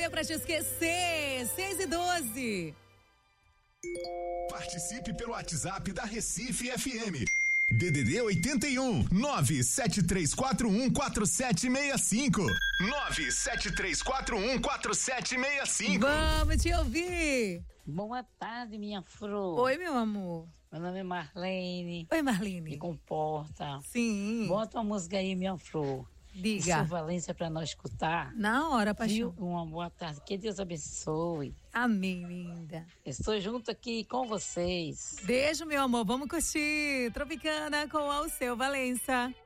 CD pra te esquecer. 6:12. Participe pelo WhatsApp da Recife FM. DDD 81 973414765. 973414765. Vamos te ouvir. Boa tarde, minha flor. Oi, meu amor. Meu nome é Marlene. Oi, Marlene. Me comporta. Sim. Bota uma música aí, minha flor. Diga. Sua Valência pra nós escutar. Na hora, paixão. Uma boa tarde. Que Deus abençoe. Amém, linda. Estou junto aqui com vocês. Beijo, meu amor. Vamos curtir Tropicana com o Alceu Valença.